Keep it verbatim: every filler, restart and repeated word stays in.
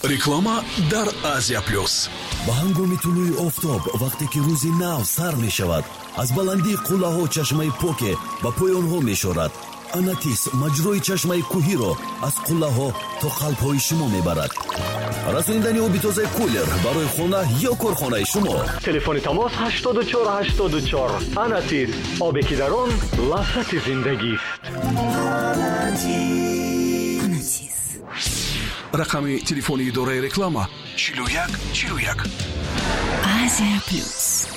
реклама дар Азия плюс. ба ҳангоми тулӯи офтоб вақте ки рӯзи нав сар мешавад, аз баландии қуллаҳо чашмаи поке ба поёнҳо мешорад. Анатис маҷрои чашмаи кӯҳиро аз қуллаҳо то қалбҳои шумо мебарад. расониндани оби тозаи кулер барои хона ё корхонаи шумо. телефони тамос ҳаштод и чор ҳаштод и чор. Анатис, обе ки дар он лаззати зиндагист. Анатис. рақами телефони идораи реклама чилу як чилу як. Азия плюс.